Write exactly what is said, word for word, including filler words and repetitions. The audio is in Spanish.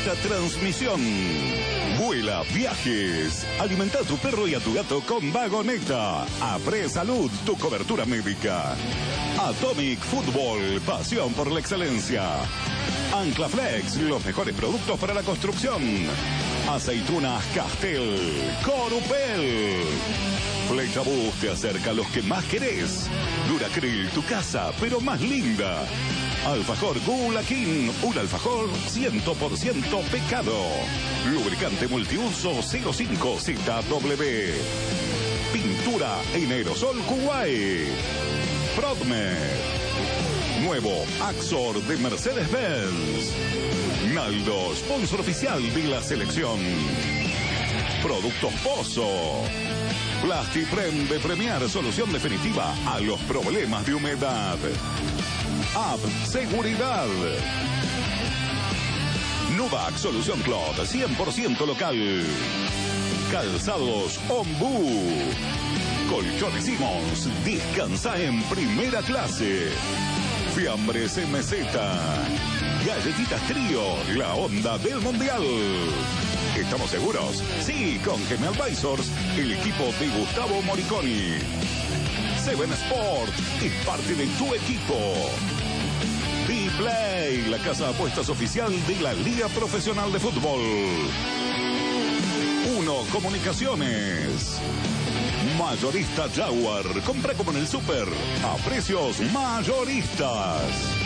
nuestra transmisión. Vuela Viajes. Alimenta a tu perro y a tu gato con Vagoneta. Apre Salud, tu cobertura médica. Atomic Fútbol, pasión por la excelencia. Anclaflex, los mejores productos para la construcción. Aceitunas Castel, Corupel. Flechabús te acerca a los que más querés. Duracril, tu casa, pero más linda. Alfajor Gula King, un alfajor cien por ciento pecado. Lubricante multiuso cero cinco Z W. Pintura en aerosol Kuwait. Prodmer. Nuevo Axor de Mercedes-Benz. Naldo, sponsor oficial de la selección. Productos Pozo. Plastiprem de Premier, solución definitiva a los problemas de humedad. App Seguridad. Nuvac Solución Clot, cien por ciento local. Calzados Ombú. Colchones Simons, descansa en primera clase. Fiambres M Z. Galletitas Trío, la onda del mundial. ¿Estamos seguros? Sí, con Geme Advisors, el equipo de Gustavo Moriconi. Seven Sport es parte de tu equipo. B-Play, la casa de apuestas oficial de la Liga Profesional de Fútbol. Uno Comunicaciones. Mayorista Jaguar. Compra como en el súper a precios mayoristas.